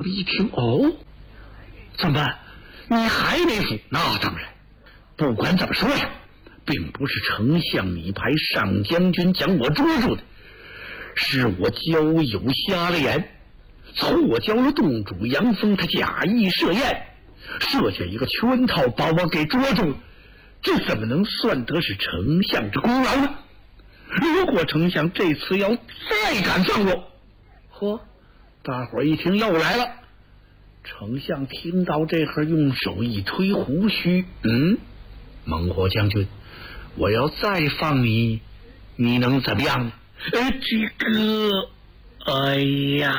的一听，哦，怎么办？你还没服？那当然，不管怎么说呀，并不是丞相你派上将军将我捉住的，是我交友瞎了眼，错交了洞主杨峰，他假意设宴，设下一个圈套，把我给捉住了。这怎么能算得是丞相之功劳呢？如果丞相这次要再敢放我，呵，大伙一听又来了。丞相听到这会儿，用手一推胡须，孟获将军，我要再放你，你能怎么样呢？哎呀，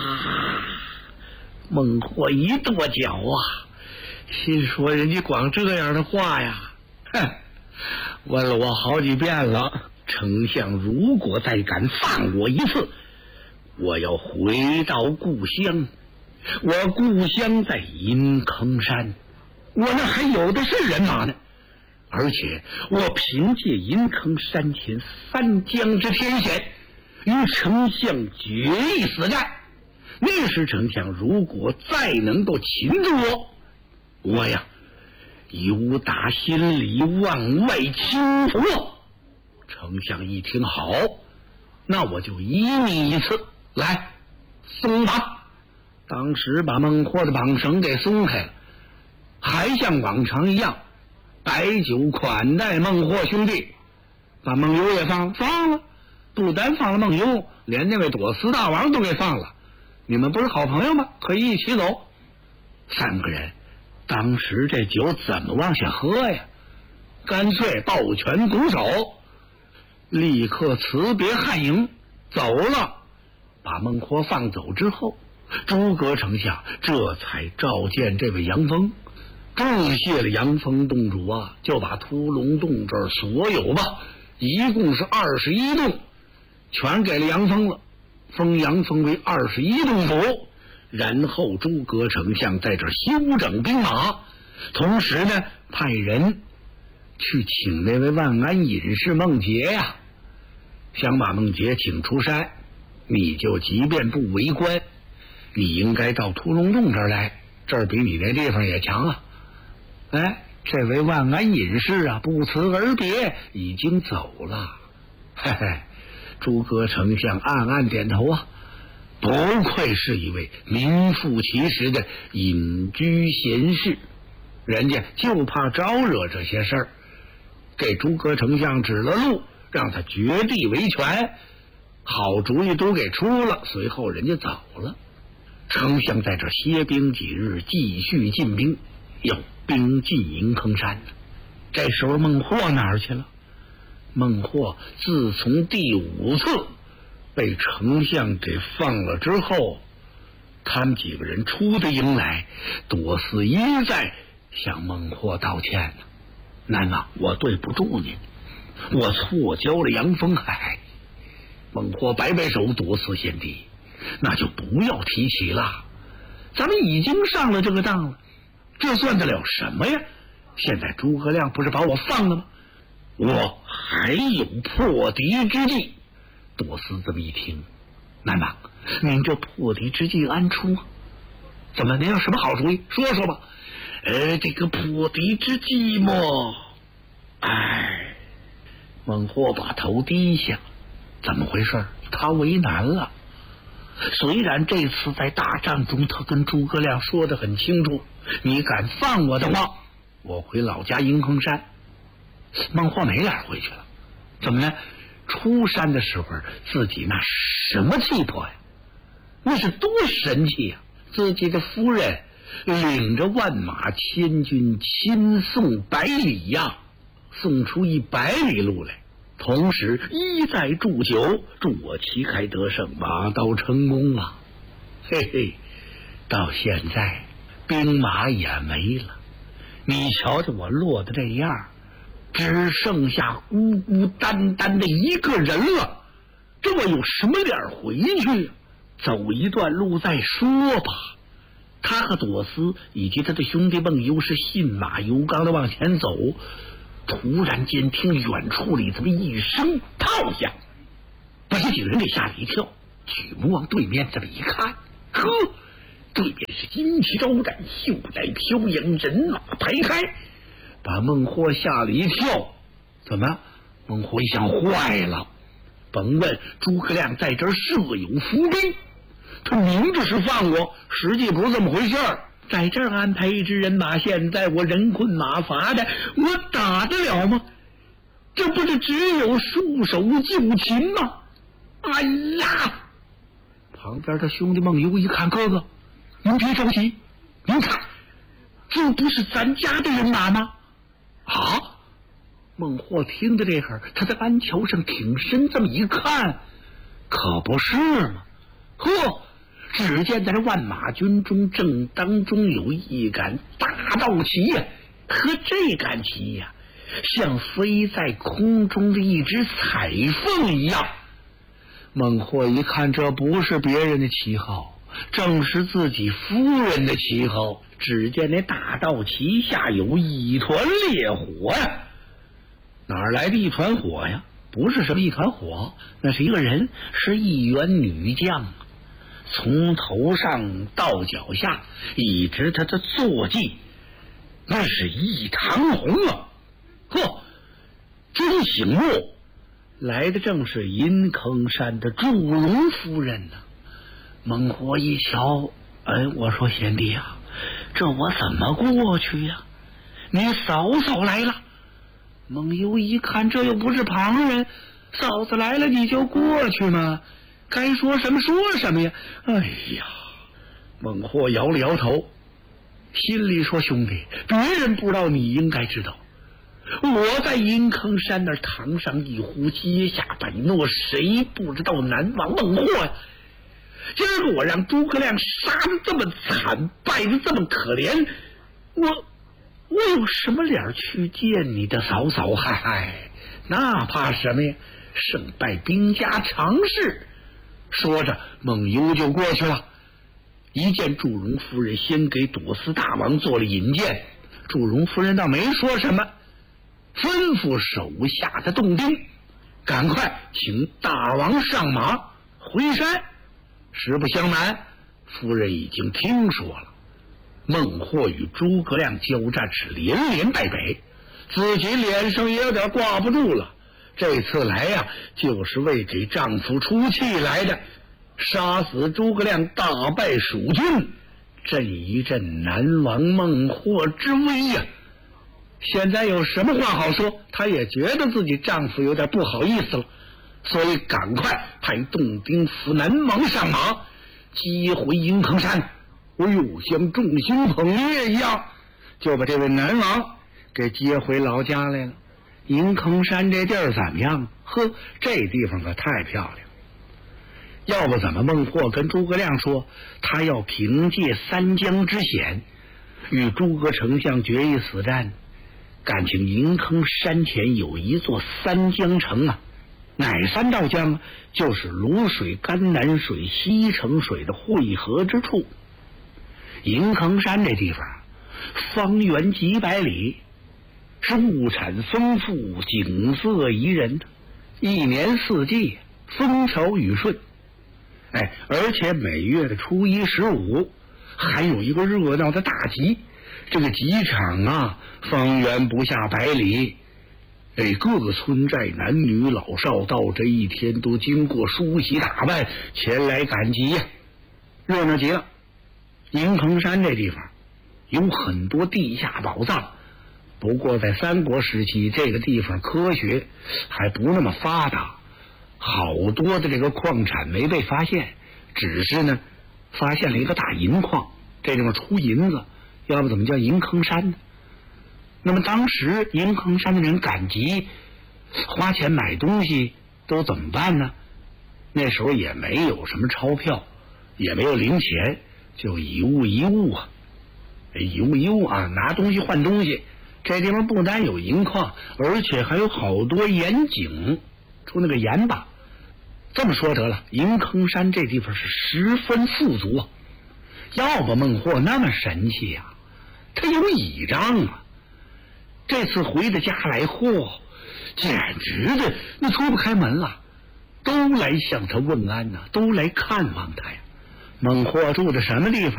孟获一跺脚啊，心说人家光这样的话呀，问了我好几遍了，丞相如果再敢放我一次，我要回到故乡。我故乡在银坑山，我那还有的是人马呢，而且我凭借银坑山前3江之天险，与丞相决一死战。那时丞相如果再能够擒住我呀，由打心里往外倾服。丞相一听，好，那我就依你一次，来，松绑。当时把孟获的绑绳给松开了，还像往常一样摆酒款待孟获兄弟，把孟优也放了，不单放了孟优，连那位朵斯大王都给放了。你们不是好朋友吗？可以一起走。3个人当时这酒怎么往下喝呀？干脆抱拳拱手，立刻辞别汉营走了。把孟获放走之后，诸葛丞相这才召见这位杨峰，重谢了杨峰洞主啊，就把屠龙洞这儿所有吧，一共是21洞，全给了杨峰了，封杨峰为21洞主。然后诸葛丞相在这儿休整兵马，同时呢派人去请那位万安隐士孟杰呀，想把孟杰请出山，你就即便不为官，你应该到屠龙洞这儿来，这儿比你那地方也强啊。这位万安隐士啊，不辞而别，已经走了。诸葛丞相暗暗点头啊，不愧是一位名副其实的隐居贤士，人家就怕招惹这些事儿，给诸葛丞相指了路，让他绝地为权，好主意都给出了，随后人家走了。丞相在这歇兵几日，继续进兵，要兵进银坑山。这时候孟获哪儿去了？孟获自从第5次被丞相给放了之后，他们几个人出的营来，朵斯一再向孟获道歉呢。难道我对不住您，我错交了杨峰。孟获摆摆手，朵斯贤弟，那就不要提起了，咱们已经上了这个当了，这算得了什么呀？现在诸葛亮不是把我放了吗？我还有破敌之计。朵斯这么一听，难道您这破敌之计安出啊？怎么，您有什么好主意？说说吧。这个破敌之计嘛，孟获把头低下，怎么回事？他为难了。虽然这次在大战中他跟诸葛亮说得很清楚，你敢放我的话，我回老家银坑山。孟获没脸回去了。怎么呢？出山的时候自己那什么气魄呀，那是多神气呀！自己的夫人领着万马千军亲送100里呀，送出100里路来，同时一再祝酒，祝我旗开得胜，马到成功啊！到现在兵马也没了，你瞧瞧我落得这样，只剩下孤孤单单的一个人了，这我有什么脸回去？走一段路再说吧。他和朵斯以及他的兄弟孟优是信马由缰的往前走，突然间听远处里这么一声炮响，把这几个人给吓了一跳，举目往对面这么一看，对面是旌旗招展，袖带飘扬，人马排开，把孟获吓了一跳。怎么？孟获一想，坏了！甭问诸葛亮在这儿设有伏兵，他明着是放我，实际不是这么回事儿。在这儿安排一支人马，现在我人困马乏的，我打得了吗？这不是只有束手就擒吗？哎呀！旁边的兄弟孟优一看，哥哥，您别着急，您看，这不是咱家的人马吗？啊！孟获听到这会儿，他在鞍桥上挺身这么一看，可不是吗？呵，只见在这万马军中正当中有一杆大道旗呀，和这杆旗呀，像飞在空中的一只彩凤一样。孟获一看，这不是别人的旗号，正是自己夫人的旗号。只见那大道旗下有一团烈火呀！哪儿来的一团火呀？不是什么一团火，那是一个人，是一员女将，从头上到脚下，一直他的坐骑，那是一堂红啊！呵，真醒目！来的正是银坑山的祝融夫人呢。孟获一瞧，我说贤弟啊，这我怎么过去呀？你嫂嫂来了。孟优一看，这又不是旁人，嫂子来了你就过去吗？该说什么说什么呀！哎呀，孟获摇了摇头，心里说：兄弟，别人不知道，你应该知道。我在银坑山那儿堂上一呼，接下百诺，谁不知道南王孟获呀？今儿个我让诸葛亮杀得这么惨，败得这么可怜，我有什么脸去见你的嫂嫂？嗨，那怕什么呀？胜败兵家常事。说着，孟优就过去了。一见祝融夫人，先给朵思大王做了引荐。祝融夫人倒没说什么，吩咐手下的洞丁赶快请大王上马回山。实不相瞒，夫人已经听说了孟获与诸葛亮交战是连连败北，自己脸上也有点挂不住了。这次来呀，就是为给丈夫出气来的，杀死诸葛亮，大败蜀军，振一振南王孟获之威呀。现在有什么话好说？她也觉得自己丈夫有点不好意思了，所以赶快派洞丁扶南王上马，接回银坑山。像众星捧月一样，就把这位南王给接回老家来了。银坑山这地儿怎么样？呵，这地方可太漂亮。要不怎么孟获跟诸葛亮说，他要凭借三江之险与诸葛丞相决一死战？感情银坑山前有一座三江城啊，哪三道江啊？就是卤水、甘南水、西城水的汇合之处。银坑山这地方方圆几百里，是物产丰富，景色宜人，一年四季风调雨顺。而且每月的初一、15还有一个热闹的大集，这个集场啊，方圆不下100里。各个村寨男女老少到这一天都经过梳洗打扮前来赶集呀，热闹极了。银坑山这地方有很多地下宝藏，不过在三国时期，这个地方科学还不那么发达，好多的这个矿产没被发现，只是呢发现了一个大银矿，这地方出银子，要不怎么叫银坑山呢？那么当时银坑山的人赶集花钱买东西都怎么办呢？那时候也没有什么钞票，也没有零钱，就以物易物啊，以物易物啊，拿东西换东西。这地方不单有银矿，而且还有好多盐井，出那个盐吧。这么说得了，银坑山这地方是十分富足啊。要不孟获那么神气啊，他有倚仗啊。这次回的家来，简直的那脱不开门了，都来向他问安呐，都来看望他呀。孟获住的什么地方？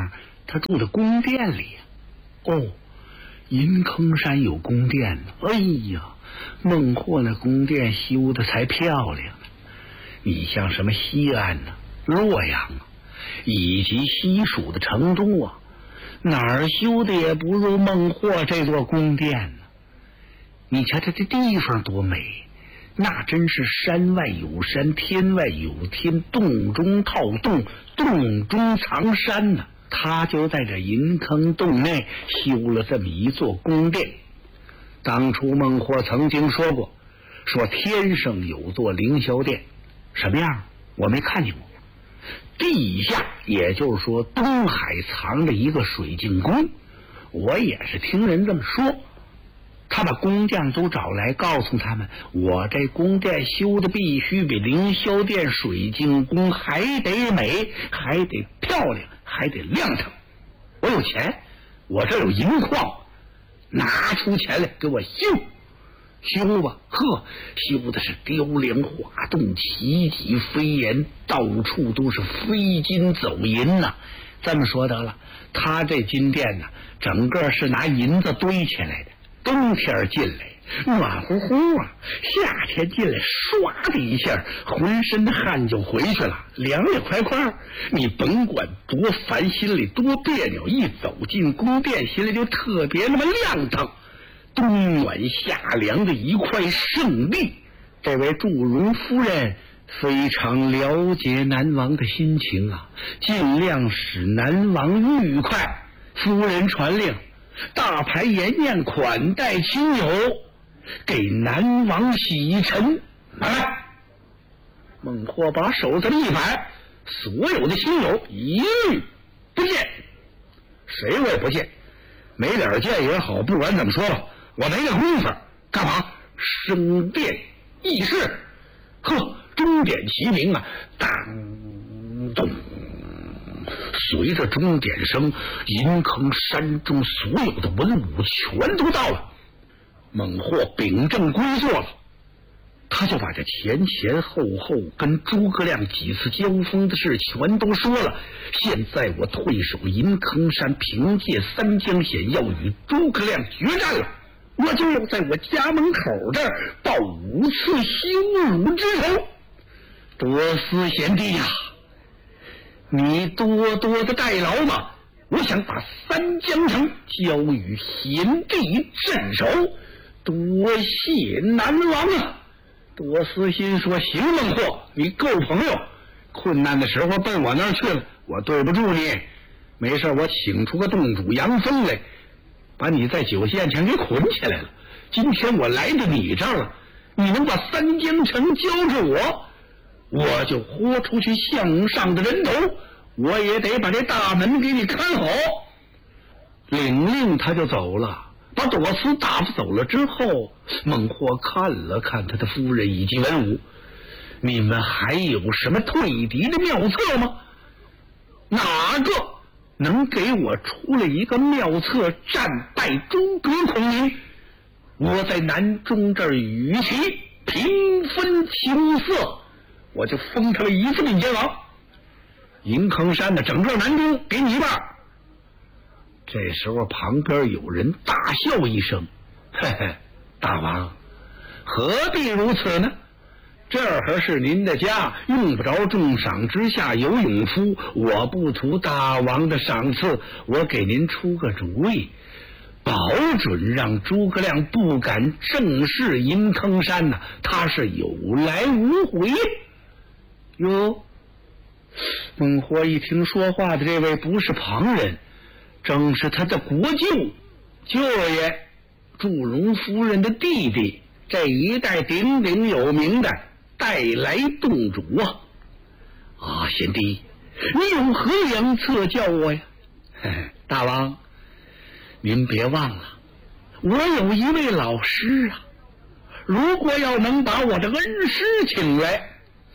他住在宫殿里呀。哦，银坑山有宫殿呢。哎呀，孟获那宫殿修的才漂亮呢。你像什么西安呢、洛阳啊，以及西蜀的成都啊，哪儿修的也不如孟获这座宫殿呢。你瞧这地方多美，那真是山外有山，天外有天，洞中套洞，洞中藏山呢。他就在这银坑洞内修了这么一座宫殿。当初孟获曾经说过，说天上有座凌霄殿，什么样我没看见过。地下也就是说东海藏着一个水晶宫，我也是听人这么说。他把工匠都找来，告诉他们，我这宫殿修的必须比凌霄殿、水晶宫还得美，还得漂亮，还得亮堂。我有钱，我这有银矿，拿出钱来给我修吧。呵，修的是雕梁画栋，奇迹飞檐，到处都是飞金走银呐。这么说得了，他这金殿呢，整个是拿银子堆起来的。冬天进来暖乎乎啊，夏天进来唰的一下，浑身的汗就回去了，凉凉快快。你甭管多烦，心里多别扭，一走进宫殿，心里就特别那么亮堂，冬暖夏凉的一块圣地。这位祝融夫人非常了解南王的心情啊，尽量使南王愉快。夫人传令，大排筵宴款待亲友，给南王洗尘。来，孟获把手这么一摆，所有的亲友一律不见。谁我也不见，没脸见也好，不管怎么说吧，我没那功夫。干嘛？升殿议事。呵，钟点齐鸣啊，当咚。随着钟点声，银坑山中所有的文武全都到了。孟获秉正归坐了，他就把这前前后后跟诸葛亮几次交锋的事全都说了。现在我退守银坑山，凭借三江险要与诸葛亮决战了，我就要在我家门口这儿报5次羞辱之仇。多思贤弟呀，你多多的代劳吧，我想把三江城交与贤弟镇守，多谢南王啊。多思心说，行，孟获，你够朋友，困难的时候奔我那儿去了，我对不住你。没事，我请出个洞主杨峰来，把你在酒宴前给捆起来了。今天我来到你这儿了，你能把三江城交给我，我就豁出去向上的人头，我也得把这大门给你看好。领令他就走了。把朵思打发走了之后，孟获看了看他的夫人以及文武，你们还有什么退敌的妙策吗？哪个能给我出了一个妙策，战败诸葛孔明，我在南中这儿与其平分青色，我就封他为一次并肩王。银坑山的整个南中给你一半。这时候旁边有人大笑一声，嘿嘿，大王何必如此呢？这儿是您的家，用不着重赏之下有勇夫，我不图大王的赏赐，我给您出个主意，保准让诸葛亮不敢正视银坑山呐，他是有来无回。哟，孟获一听说话的这位不是旁人，正是他的国舅爷祝融夫人的弟弟，这一代鼎鼎有名的带来洞主啊！贤弟，你有何良策叫我呀？大王，您别忘了，我有一位老师啊，如果要能把我的恩师请来，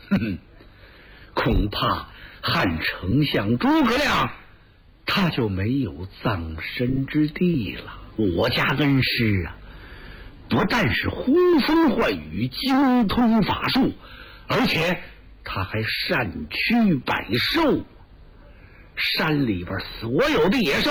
恐怕汉丞相诸葛亮他就没有葬身之地了。我家恩师啊，不但是呼风唤雨，精通法术，而且他还善驱百兽。 山里边所有的野兽